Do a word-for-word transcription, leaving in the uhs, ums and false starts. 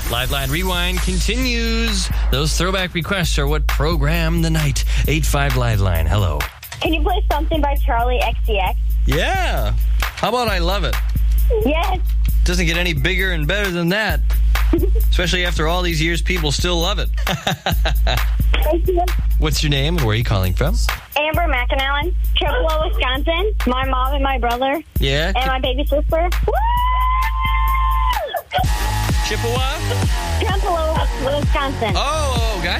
Live Line Rewind continues. Those throwback requests are what program the night. eight five Live Line. Hello. Can you play something by Charlie X C X? Yeah. How about I Love It? Yes. Doesn't get any bigger and better than that. Especially after all these years, people still love it. Thank you. What's your name and where are you calling from? Amber McAnallen, Chippewa, Wisconsin. My mom and my brother. Yeah. And my baby sister. Woo! Chippewa? Chippewa, Wisconsin. Oh, gotcha.